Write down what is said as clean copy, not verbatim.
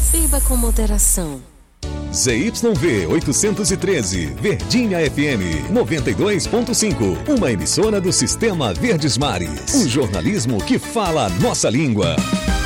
Beba com moderação. ZYV 813, Verdinha FM 92.5, uma emissora do Sistema Verdes Mares. O jornalismo que fala a nossa língua.